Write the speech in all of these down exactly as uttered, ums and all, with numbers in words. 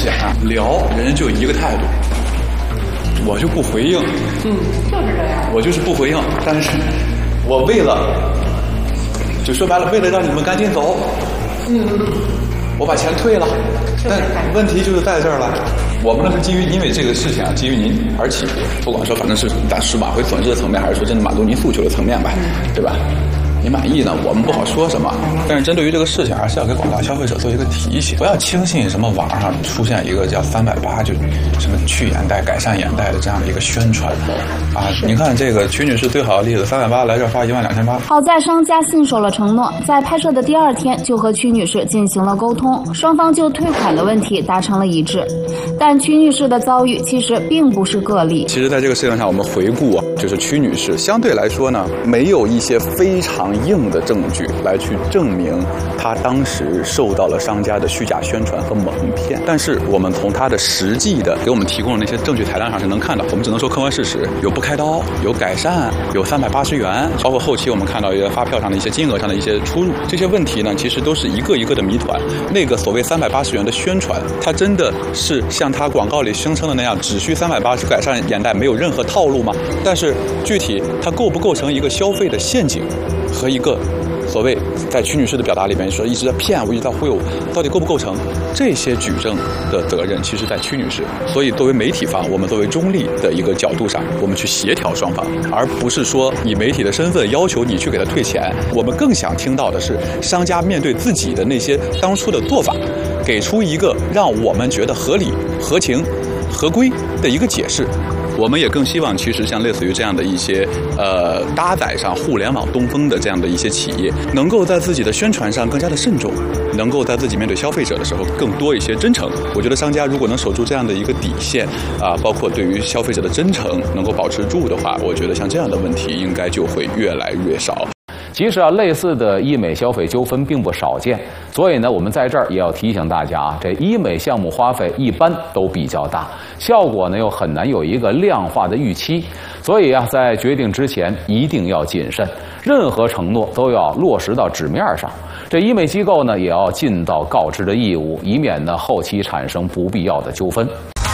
显啊，聊人就一个态度，我就不回应。 嗯，就是这样。 我就是不回应，但是我为了，就说白了，为了让你们赶紧走， 嗯， 我把钱退了。但问题就是在这儿了，我们呢是基于因为这个事情啊，基于您而起，不管说反正是但是挽回损失的层面，还是说真的满足您诉求的层面吧，对吧？你满意呢，我们不好说什么。但是针对于这个事情，还是要给广大消费者做一个提醒，不要轻信什么网上出现一个叫三百八，就什么去眼袋、改善眼袋的这样的一个宣传啊。你看这个曲女士最好的例子，三百八来这花一万两千八。 好在商家信守了承诺，在拍摄的第二天就和曲女士进行了沟通，双方就退款的问题达成了一致。但曲女士的遭遇其实并不是个例。 其实，在这个事情上，我们回顾啊，就是曲女士相对来说呢，没有一些非常硬的证据来去证明她当时受到了商家的虚假宣传和蒙骗。但是，我们从她的实际的给我们提供的那些证据材料上是能看到，我们只能说客观事实，有不开刀，有改善，有三百八十元，包括后期我们看到一个发票上的一些金额上的一些出入，这些问题呢，其实都是一个一个的谜团。那个所谓三百八十元的宣传，它真的是像他广告里声称的那样，只需三百八十改善眼袋，没有任何套路吗？但是具体它构不构成一个消费的陷阱和一个所谓在曲女士的表达里面说一直在骗我，一直在忽悠我，到底构不构成？这些举证的责任其实在曲女士。所以作为媒体方，我们作为中立的一个角度上，我们去协调双方，而不是说以媒体的身份要求你去给他退钱。我们更想听到的是商家面对自己的那些当初的做法，给出一个让我们觉得合理、合情、合规的一个解释。我们也更希望，其实像类似于这样的一些呃搭载上互联网东风的这样的一些企业，能够在自己的宣传上更加的慎重，能够在自己面对消费者的时候更多一些真诚。我觉得商家如果能守住这样的一个底线啊，包括对于消费者的真诚能够保持住的话，我觉得像这样的问题应该就会越来越少。 其实啊，类似的医美消费纠纷并不少见，所以呢，我们在这儿也要提醒大家啊，这医美项目花费一般都比较大，效果呢又很难有一个量化的预期，所以啊，在决定之前一定要谨慎，任何承诺都要落实到纸面上。这医美机构呢，也要尽到告知的义务，以免呢后期产生不必要的纠纷。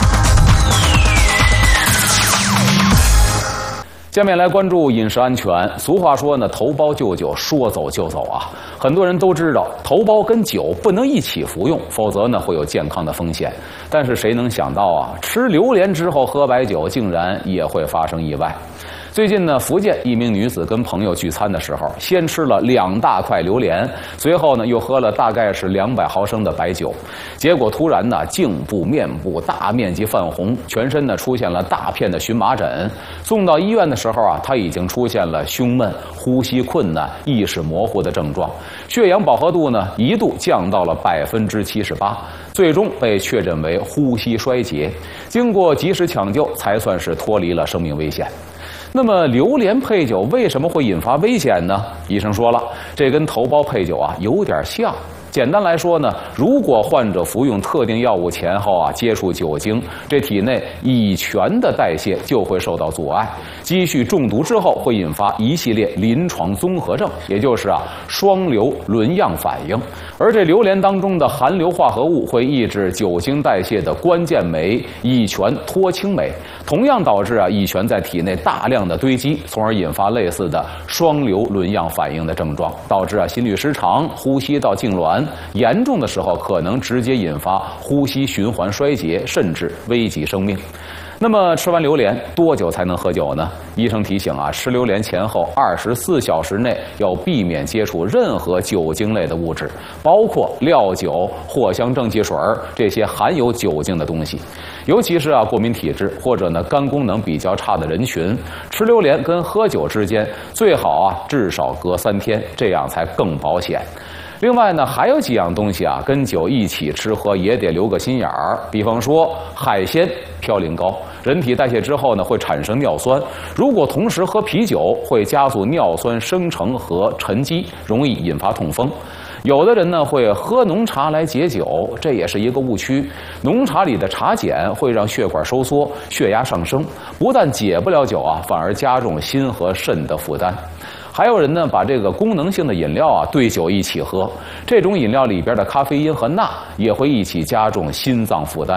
下面来关注饮食安全。俗话说呢，头孢就酒，说走就走啊。很多人都知道，头孢跟酒不能一起服用，否则呢会有健康的风险。但是谁能想到啊，吃榴莲之后喝白酒，竟然也会发生意外。最近呢，福建一名女子跟朋友聚餐的时候，先吃了两大块榴莲，随后呢又喝了大概是两百毫升的白酒，结果突然呢颈部、面部大面积泛红，全身呢出现了大片的荨麻疹。送到医院的时候啊，她已经出现了胸闷、呼吸困难、意识模糊的症状，血氧饱和度呢一度降到了百分之七十八，最终被确诊为呼吸衰竭。经过及时抢救，才算是脱离了生命危险。那么榴莲配酒为什么会引发危险呢？医生说了，这跟头孢配酒啊有点像。简单来说呢，如果患者服用特定药物前后啊接触酒精，这体内乙醛的代谢就会受到阻碍，积蓄中毒之后会引发一系列临床综合症，也就是啊双硫仑样反应。而这榴莲当中的含硫化合物会抑制酒精代谢的关键酶乙醛脱氢酶，同样导致啊乙醛在体内大量的堆积，从而引发类似的双硫仑样反应的症状，导致啊心律失常、呼吸道痉挛，严重的时候可能直接引发呼吸循环衰竭，甚至危及生命。那么吃完榴莲多久才能喝酒呢？医生提醒啊，吃榴莲前后二十四小时内要避免接触任何酒精类的物质，包括料酒、藿香正气水这些含有酒精的东西。尤其是啊过敏体质或者呢肝功能比较差的人群，吃榴莲跟喝酒之间最好啊至少隔三天，这样才更保险。另外呢，还有几样东西啊，跟酒一起吃喝也得留个心眼儿。比方说海鲜、嘌呤高，人体代谢之后呢会产生尿酸，如果同时喝啤酒，会加速尿酸生成和沉积，容易引发痛风。有的人呢会喝浓茶来解酒，这也是一个误区。浓茶里的茶碱会让血管收缩，血压上升，不但解不了酒啊，反而加重心和肾的负担。还有人呢把这个功能性的饮料啊兑酒一起喝，这种饮料里边的咖啡因和钠也会一起加重心脏负担。